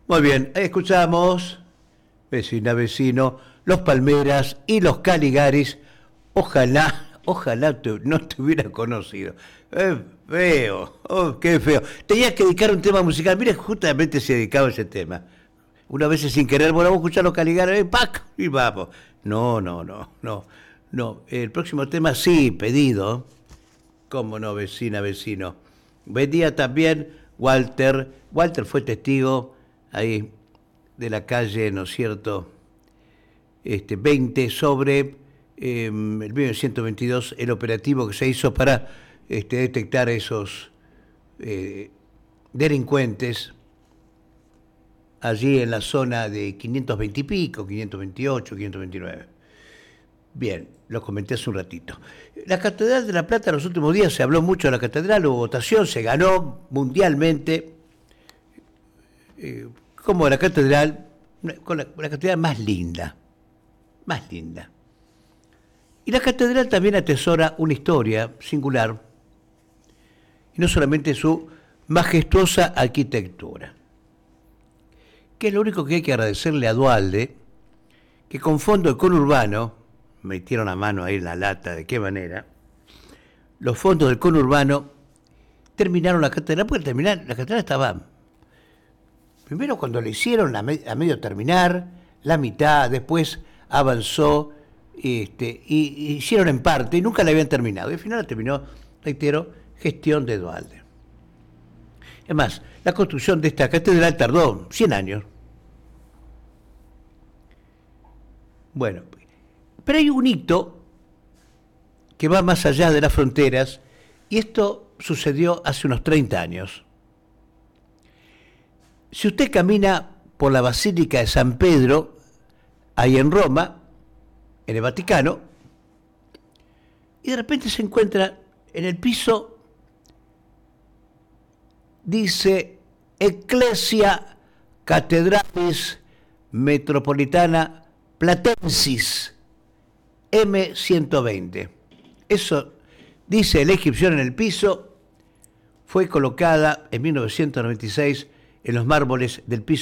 Muy bien, ahí escuchamos, vecina, vecino, los Palmeras y los Caligaris. Ojalá no te hubiera conocido. Es feo, oh, qué feo. Tenías que dedicar un tema musical. Mira, justamente se dedicaba a ese tema. Una vez sin querer, bueno, vamos a escuchar los Caligaris, ¡pac! Y vamos. No. El próximo tema sí, pedido. Cómo no, vecina, vecino. Buen día también, Walter. Walter fue testigo ahí de la calle, ¿no es cierto? 20 sobre el 1922, el operativo que se hizo para detectar esos delincuentes allí en la zona de 520 y pico, 528, 529. Bien, lo comenté hace un ratito. La Catedral de La Plata en los últimos días se habló mucho de la Catedral, hubo votación, se ganó mundialmente como la Catedral, la Catedral más linda. Y la Catedral también atesora una historia singular, y no solamente su majestuosa arquitectura, que es lo único que hay que agradecerle a Duhalde, que con fondo de conurbano, metieron a mano ahí en la lata, de qué manera, los fondos del conurbano terminaron la catedral, porque la catedral estaba, primero cuando la hicieron a medio terminar, la mitad, después avanzó, y hicieron en parte, y nunca la habían terminado, y al final la terminó, reitero, gestión de Duhalde. Es más, la construcción de esta catedral tardó 100 años. Bueno, pero hay un hito que va más allá de las fronteras, y esto sucedió hace unos 30 años. Si usted camina por la Basílica de San Pedro, ahí en Roma, en el Vaticano, y de repente se encuentra en el piso, dice Ecclesia Cathedralis Metropolitana Platensis M120. Eso dice la inscripción en el piso, fue colocada en 1996 en los mármoles del piso